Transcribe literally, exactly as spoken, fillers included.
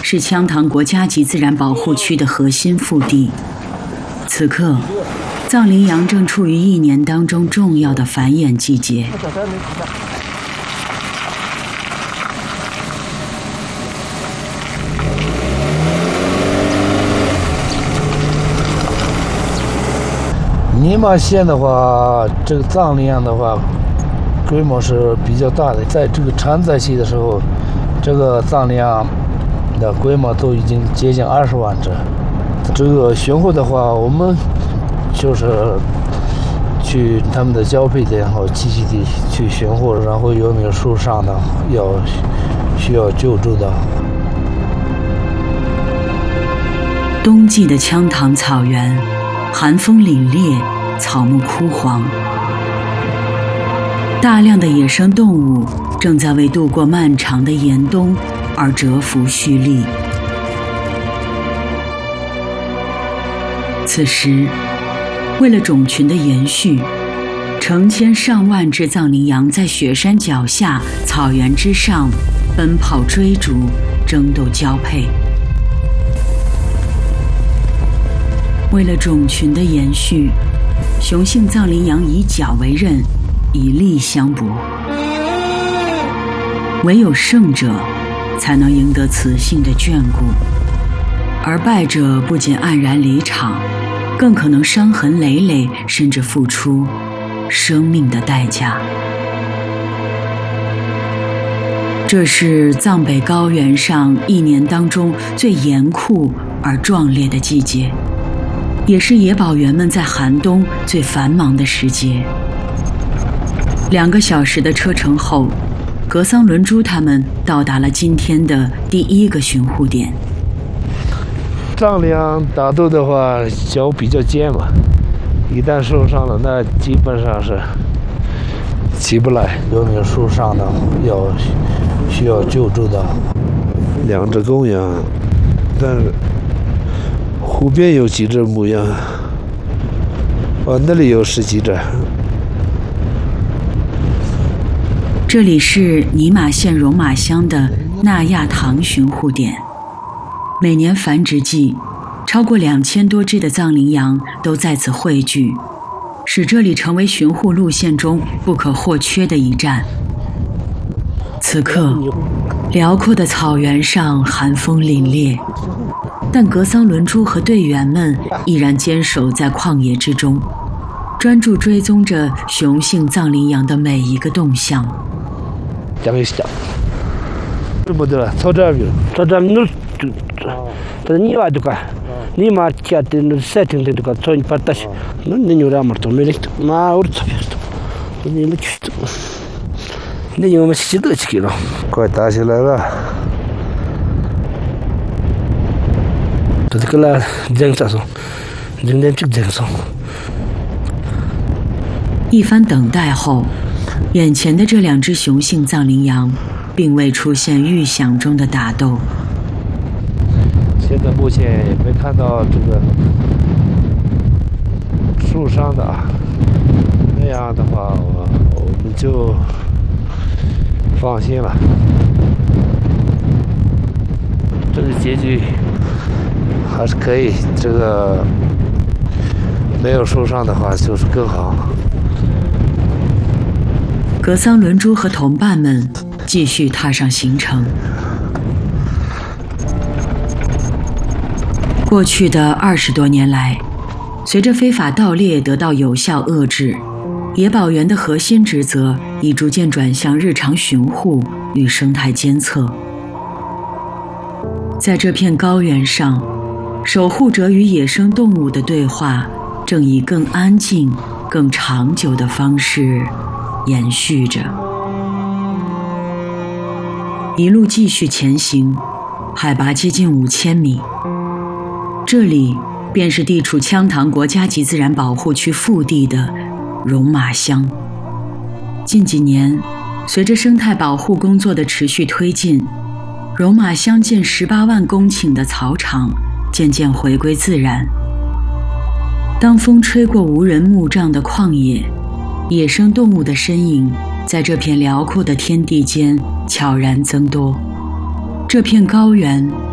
是羌塘国家级自然保护区的核心腹地。此刻，藏羚羊正处于一年当中重要的繁衍季节。 尼玛县的话，这个藏羚羊的话，规模是比较大的。在这个产崽期的时候，这个藏羚羊的规模都已经接近二十万只。这个巡护的话，我们就是去他们的交配地，然后栖息地去巡护，然后有没有受伤的，要需要救助的。 冬季的羌塘草原，寒风凛冽，草木枯黄，大量的野生动物正在为度过漫长的严冬而蛰伏蓄力。此时，为了种群的延续，成千上万只藏羚羊在雪山脚下、草原之上奔跑追逐，争斗交配。为了种群的延续，雄性藏羚羊以角为刃，以力相搏。唯有胜者才能赢得雌性的眷顾，而败者不仅黯然离场，更可能伤痕累累，甚至付出生命的代价。这是藏北高原上一年当中最严酷而壮烈的季节，也是野保员们在寒冬最繁忙的时节。两个小时的车程后，格桑伦珠他们到达了今天的第一个巡护点。 藏羚羊打斗的话，脚比较尖嘛，一旦受伤了，那基本上是起不来。有没有受伤的，要需要救助的。两只公羊，但是湖边有几只母羊，哦，那里有十几只。 这里是尼玛县戎马乡的纳亚塘巡护点。每年繁殖季，超过两千多只的藏羚羊都在此汇聚，使这里成为巡护路线中不可或缺的一站。此刻，辽阔的草原上寒风凛冽，但格桑伦珠和队员们依然坚守在旷野之中，专注追踪着雄性藏羚羊的每一个动向。 讲一下，这不对了，操这边，操这边。这你娃这个，你妈家的那setting的这个穿把它是，那你有点么多没得，妈我操别的，你们去的，你我们洗得起了，快打起来了。这个啦，整啥子？整点这整啥？ 一番等待后，眼前的这两只雄性藏羚羊并未出现预想中的打斗。 现在目前也没看到这个受伤的啊，那样的话我我们就放心了。这个结局还是可以，这个没有受伤的话就是更好。 格桑伦珠和同伴们继续踏上行程。过去的二十多年来，随着非法盗猎得到有效遏制，野保员的核心职责已逐渐转向日常巡护与生态监测。在这片高原上，守护者与野生动物的对话正以更安静、更长久的方式延续着。一路继续前行，海拔接近五千米。这里便是地处羌塘国家级自然保护区腹地的戎马乡。近几年，随着生态保护工作的持续推进，戎马乡近十八万公顷的草场渐渐回归自然。当风吹过无人牧障的旷野，野生动物的身影在这片辽阔的天地间悄然增多。这片高原